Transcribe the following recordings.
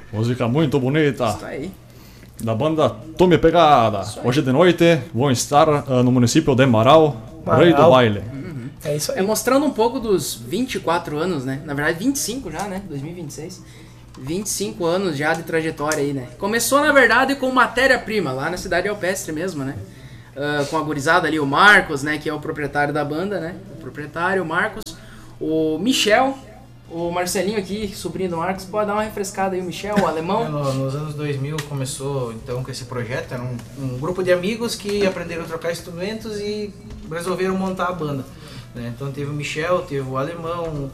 Música muito bonita. Isso aí. Da banda Tome Pegada. Hoje de noite vão estar no município de Marau, Rei do Baile. É isso aí. Mostrando um pouco dos 24 anos, né? Na verdade, 25 já, né? 2026. 25 anos já de trajetória aí, né? Começou, na verdade, com matéria-prima, lá na cidade Alpestre mesmo, né? Com a gurizada ali, o Marcos, né? Que é o proprietário da banda, né? O proprietário, o Marcos. O Michel, o Marcelinho aqui, sobrinho do Marcos. Pode dar uma refrescada aí, o Michel, o alemão. Nos anos 2000 começou, então, com esse projeto. Era um grupo de amigos que aprenderam a trocar instrumentos e resolveram montar a banda. Então teve o Michel, teve o alemão,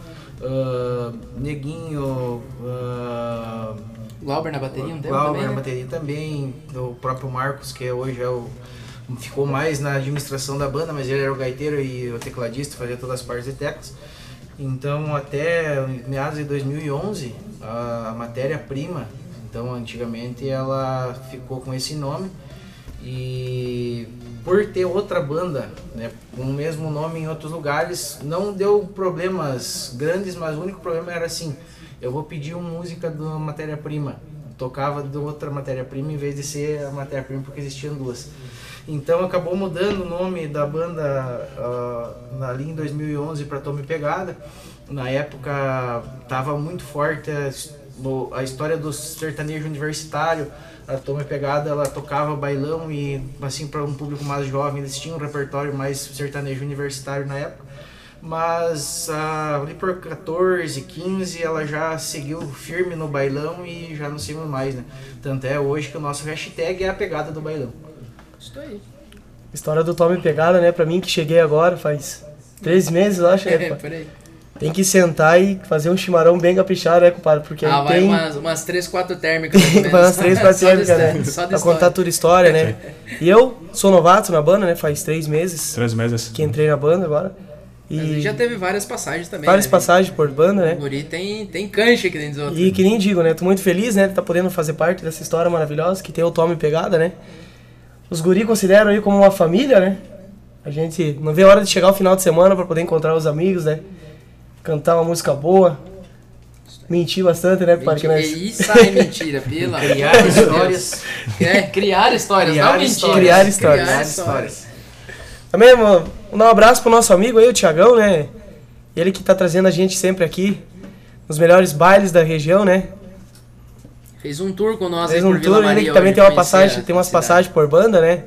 Neguinho, Glauber na bateria, Glauber também, na bateria também, o próprio Marcos, que hoje ficou mais na administração da banda, mas ele era o gaiteiro e o tecladista, fazia todas as partes de teclas. Então até meados de 2011, a matéria-prima, então antigamente ela ficou com esse nome, e por ter outra banda, né, com o mesmo nome em outros lugares, não deu problemas grandes, mas o único problema era assim: eu vou pedir uma música da matéria-prima, tocava de outra matéria-prima em vez de ser a matéria-prima, porque existiam duas. Então acabou mudando o nome da banda ali em 2011 para Tome Pegada. Na época estava muito forte a história do sertanejo universitário. A Tome Pegada, ela tocava bailão e, assim, para um público mais jovem, eles tinham um repertório mais sertanejo universitário na época. Mas ali por 14, 15, ela já seguiu firme no bailão e já não seguimos mais, né? Tanto é hoje que o nosso hashtag é a pegada do bailão. Isso aí. História do Tome Pegada, né? Pra mim que cheguei agora, faz 3 meses, eu acho, né? Por aí. Tem que sentar e fazer um chimarrão bem caprichado, né, compadre? Porque vai tem... umas 3, 4 térmicas. Vai umas 3, 4 térmicas, né? Só pra contar toda a história, né? E eu sou novato na banda, né? Faz 3 meses. 3 meses. Que entrei na banda agora. E já teve várias passagens também. Várias passagens por banda, né? O guri tem cancha que nem diz outro. E que nem digo, né? Tô muito feliz, né? De tá podendo fazer parte dessa história maravilhosa que tem o Tome Pegada, né? Os guri consideram aí como uma família, né? A gente não vê a hora de chegar o final de semana pra poder encontrar os amigos, né? Cantar uma música boa. Mentir bastante, né? Mentir, isso aí é mentira, pela criar histórias. Criar histórias, não mentira. Criar histórias. Também, mano, mandar um abraço pro nosso amigo aí, o Thiagão, né? Ele que tá trazendo a gente sempre aqui nos melhores bailes da região, né? Fez um tour com nós aí por Vila Maria. Ele que também tem uma passagem, tem umas passagens por banda, né?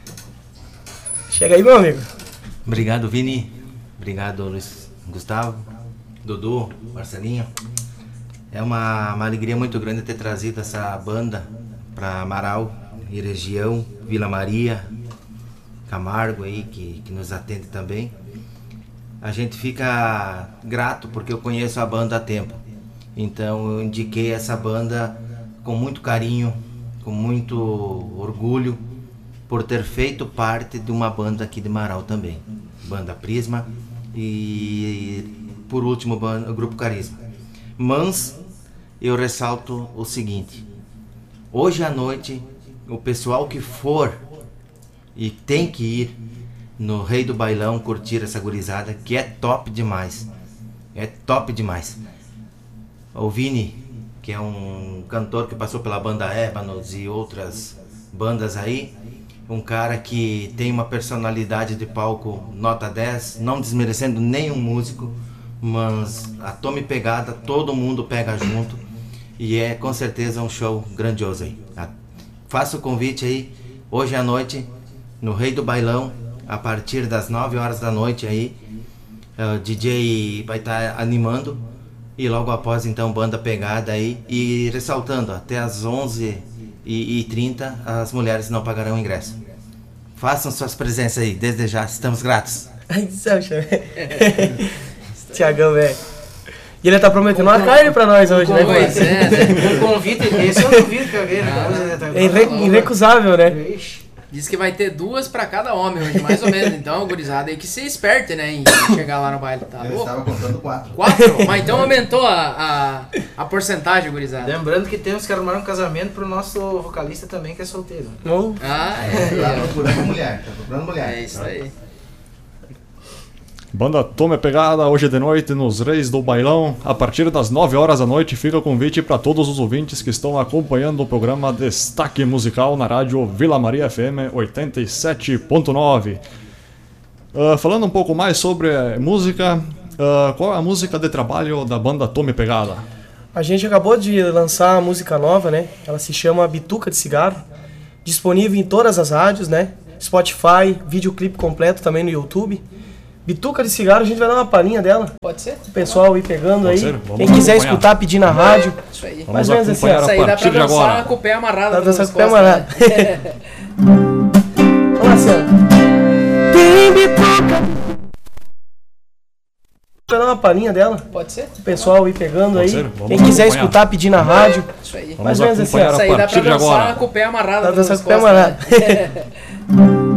Chega aí, meu amigo. Obrigado, Vini. Obrigado, Luiz Gustavo, Dudu, Marcelinho. É uma alegria muito grande ter trazido essa banda para Amaral e região, Vila Maria, Camargo aí, que nos atende também. A gente fica grato porque eu conheço a banda há tempo. Então eu indiquei essa banda com muito carinho, com muito orgulho, por ter feito parte de uma banda aqui de Marau também. Banda Prisma e, por último, o Grupo Carisma. Mas eu ressalto o seguinte: hoje à noite, o pessoal que for e tem que ir no Rei do Bailão curtir essa gurizada, que é top demais. É top demais. O Vini, que é um cantor que passou pela banda Ébanos e outras bandas aí, um cara que tem uma personalidade de palco nota 10, não desmerecendo nenhum músico, mas a Tome Pegada, todo mundo pega junto e é com certeza um show grandioso aí. Faço o convite aí, hoje à noite, no Rei do Bailão, a partir das 9 horas da noite aí, o DJ vai estar animando. E logo após, então, banda Pegada aí. E ressaltando, até as 11h30 as mulheres não pagarão ingresso. Façam suas presenças aí, desde já, estamos gratos. Ai, Tiagão, velho. E ele tá prometendo uma carne pra nós hoje, né? Pois é, né? Um convite, esse é um convite que alguém, né? Irrecusável, né? Diz que vai ter 2 pra cada homem hoje, mais ou menos. Então, gurizada, aí que ser esperto, né, em chegar lá no baile, tá? Eu estava contando 4. 4? Mas então aumentou a porcentagem, gurizada. Lembrando que temos que arrumar um casamento pro nosso vocalista também, que é solteiro. Ah, é. Tá procurando mulher, É isso aí. Banda Tome Pegada, hoje de noite nos Reis do Bailão. A partir das 9 horas da noite fica o convite para todos os ouvintes que estão acompanhando o programa Destaque Musical na rádio Vila Maria FM 87.9. Falando um pouco mais sobre música, qual é a música de trabalho da banda Tome Pegada? A gente acabou de lançar a música nova, né? Ela se chama Bituca de Cigarro, disponível em todas as rádios, né? Spotify, videoclipe completo também no YouTube. Bituca de Cigarro, a gente vai dar uma palhinha dela. Pode ser? O pessoal ir pegando aí. Quem quiser acompanhar. Escutar, pedir na rádio. Isso aí. Mais ou menos assim, ó. Isso aí dá pra partir de dançar agora. com o pé amarrado. Dá pra nas dançar com o pé costas, amarrado. né? Vamos lá, Céu. Tem bituca. Vai dar uma palhinha dela. Pode ser? O pessoal ir pegando aí. ser? Vamos Quem quiser acompanhar. escutar, pedir na rádio. Isso aí. Mais ou menos assim, ó. acompanhar Isso aí a dá pra partir de dançar agora. com o pé amarrado. Dá pra nas dançar com o pé costas, amarrado. né?